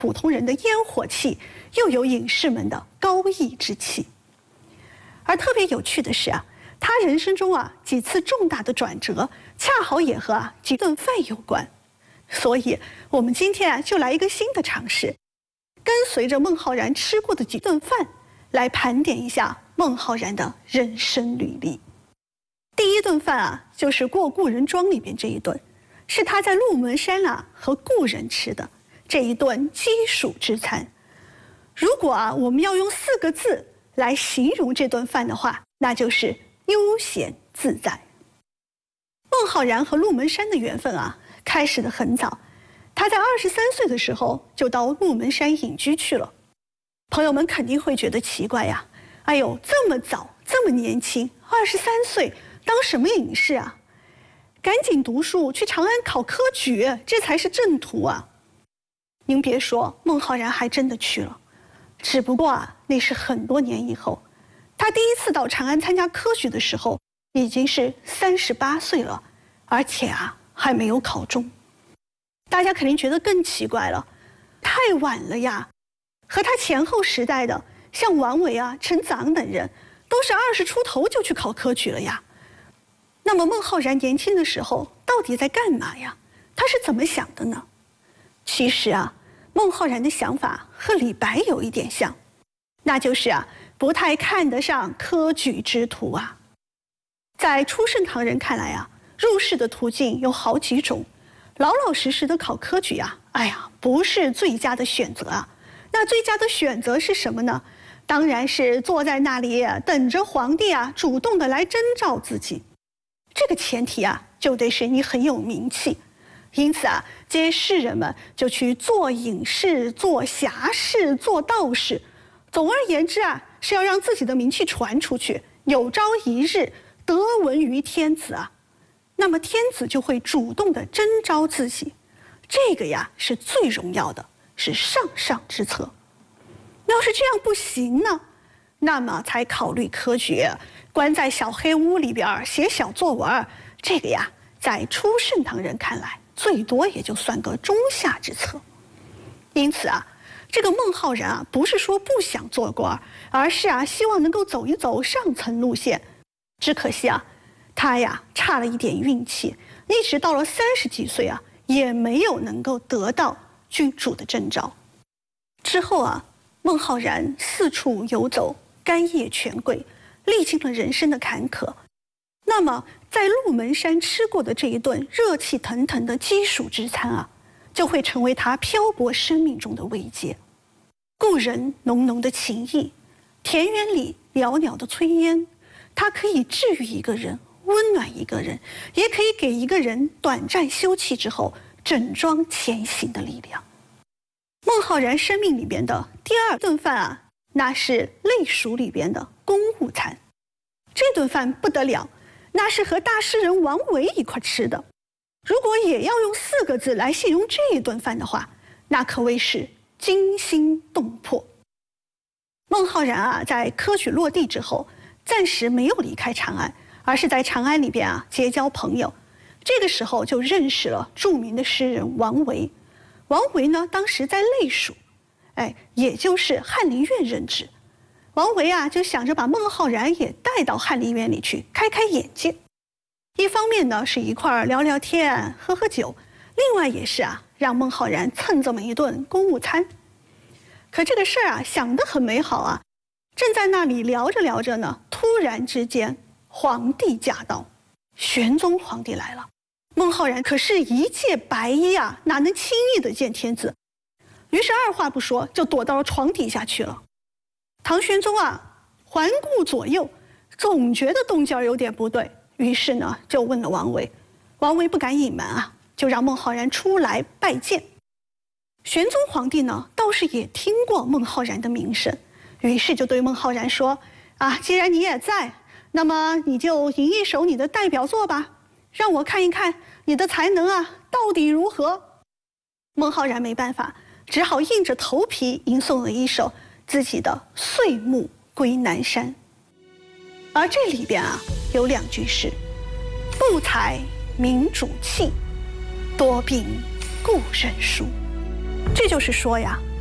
普通人的烟火气，又有隐士们的高逸之气。而特别有趣的是啊，他人生中几次重大的转折，恰好也和几顿饭有关。所以我们今天就来一个新的尝试，跟随着孟浩然吃过的几顿饭，来盘点一下孟浩然的人生履历。第一顿饭就是过故人庄里边这一顿，是他在鹿门山和故人吃的这一顿鸡黍之餐。如果我们要用4个字来形容这顿饭的话，那就是悠闲自在。孟浩然和鹿门山的缘分开始的很早，他在23岁的时候就到鹿门山隐居去了。朋友们肯定会觉得奇怪呀，哎呦，这么早，这么年轻，23岁当什么隐士啊？赶紧读书，去长安考科举，这才是正途啊！您别说，孟浩然还真的去了，只不过那是很多年以后。他第一次到长安参加科举的时候，已经是38岁了，而且还没有考中。大家肯定觉得更奇怪了，太晚了呀！和他前后时代的，像王维陈子昂等人，都是20出头就去考科举了呀。那么孟浩然年轻的时候到底在干嘛呀？他是怎么想的呢？其实孟浩然的想法和李白有一点像，那就是不太看得上科举之徒在初盛唐人看来入仕的途径有好几种，老老实实的考科举不是最佳的选择那最佳的选择是什么呢？当然是坐在那里等着皇帝主动的来征召自己。这个前提就得是你很有名气。因此这些士人们就去做隐士、做侠士、做道士，总而言之是要让自己的名气传出去，有朝一日得闻于天子那么天子就会主动的征召自己，这个是最荣耀的，是上上之策。要是这样不行呢，那么才考虑科举，关在小黑屋里边写小作文，这个在初盛唐人看来，最多也就算个中下之策。因此这个孟浩然不是说不想做官，而是希望能够走一走上层路线。只可惜他差了一点运气，一直到了30几岁也没有能够得到君主的征召。之后孟浩然四处游走，干谒权贵，历经了人生的坎坷。那么在鹿门山吃过的这一顿热气腾腾的鸡黍之餐就会成为他漂泊生命中的慰藉。故人浓浓的情谊，田园里袅袅的炊烟，它可以治愈一个人，温暖一个人，也可以给一个人短暂休憩之后整装前行的力量。孟浩然生命里边的第2顿饭那是类黍里边的公务餐。这顿饭不得了，那是和大诗人王维一块吃的。如果也要用4个字来形容这一顿饭的话，那可谓是惊心动魄。孟浩然在科举落地之后，暂时没有离开长安，而是在长安里边结交朋友。这个时候就认识了著名的诗人王维。王维呢，当时在类黍，也就是翰林院任职。王维就想着把孟浩然也带到翰林院里去，开开眼界。一方面呢是一块聊聊天、喝喝酒，另外也是让孟浩然蹭这么一顿公务餐。可这个事儿想得很美好正在那里聊着聊着呢，突然之间皇帝驾到，玄宗皇帝来了。孟浩然可是一介白衣哪能轻易的见天子？于是二话不说就躲到了床底下去了。唐玄宗环顾左右，总觉得动静有点不对，于是呢就问了王维。王维不敢隐瞒就让孟浩然出来拜见。玄宗皇帝呢倒是也听过孟浩然的名声，于是就对孟浩然说既然你也在，那么你就吟一首你的代表作吧，让我看一看你的才能到底如何。孟浩然没办法，只好硬着头皮吟诵了一首自己的《岁暮归南山》。而这里边有2句诗：不才明主气，多病故人疏。 这就是说呀，